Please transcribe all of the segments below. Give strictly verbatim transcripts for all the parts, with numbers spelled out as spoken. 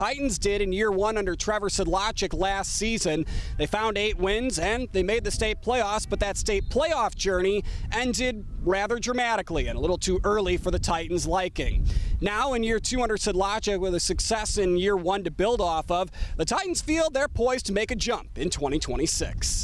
Titans did in year one under Trevor Sedlacek last season. They found eight wins and they made the state playoffs, but that state playoff journey ended rather dramatically and a little too early for the Titans' liking. Now in year two under Sedlacek, with a success in year one to build off of, the Titans feel they're poised to make a jump in twenty twenty-six.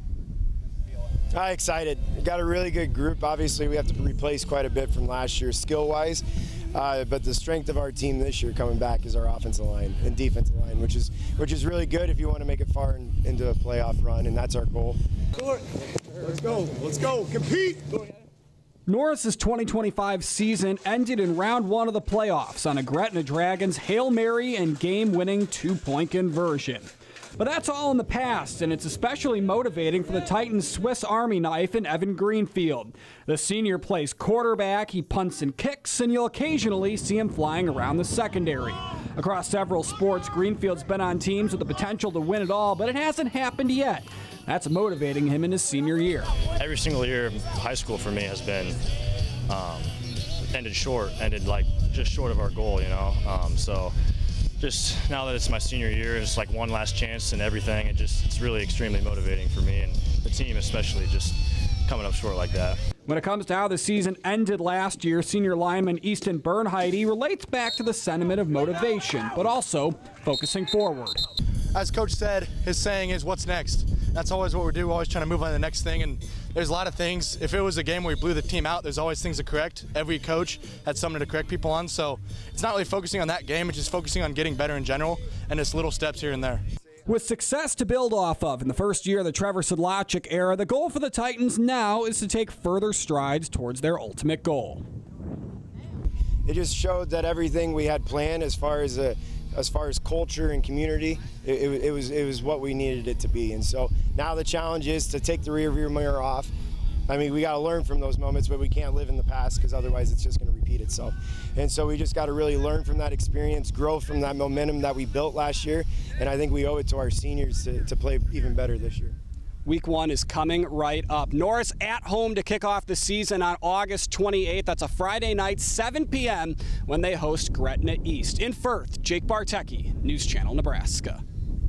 I'm excited. We've got a really good group. Obviously, we have to replace quite a bit from last year skill-wise, uh, but the strength of our team this year coming back is our offensive line and defensive line, which is which is really good if you want to make it far in, into a playoff run, and that's our goal. Let's go. Let's go. Compete. Norris's twenty twenty-five season ended in round one of the playoffs on a Gretna Dragons Hail Mary and game-winning two-point conversion. But that's all in the past, and it's especially motivating for the Titans' Swiss Army knife in Evan Greenfield. The senior plays quarterback, he punts and kicks, and you'll occasionally see him flying around the secondary. Across several sports, Greenfield's been on teams with the potential to win it all, but it hasn't happened yet. That's motivating him in his senior year. Every single year of high school for me has been um, ended short, ended like just short of our goal, you know. Um, so. Just now that it's my senior year, it's like one last chance and everything. It just it's really extremely motivating for me and the team, especially just coming up short like that. When it comes to how the season ended last year, senior lineman Easton Bernheide relates back to the sentiment of motivation, but also focusing forward. As Coach said, his saying is, what's next? That's always what we do. We're always trying to move on to the next thing. And there's a lot of things. If it was a game where we blew the team out, there's always things to correct. Every coach had something to correct people on. So it's not really focusing on that game. It's just focusing on getting better in general and just little steps here and there. With success to build off of in the first year of the Trevor Sedlacek era, the goal for the Titans now is to take further strides towards their ultimate goal. It just showed that everything we had planned as far as a as far as culture and community, it, it, it was it was what we needed it to be. And so now the challenge is to take the rear view mirror off. I mean, we got to learn from those moments, but we can't live in the past because otherwise it's just going to repeat itself. And so we just got to really learn from that experience, grow from that momentum that we built last year, and I think we owe it to our seniors to, to play even better this year. Week one is coming right up. Norris at home to kick off the season on August twenty-eighth. That's a Friday night, seven p.m. when they host Gretna East. In Firth, Jake Bartecki, News Channel Nebraska.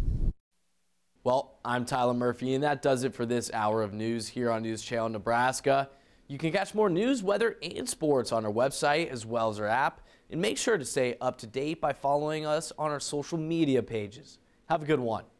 Well, I'm Tyler Murphy, and that does it for this hour of news here on News Channel Nebraska. You can catch more news, weather, and sports on our website as well as our app. And make sure to stay up to date by following us on our social media pages. Have a good one.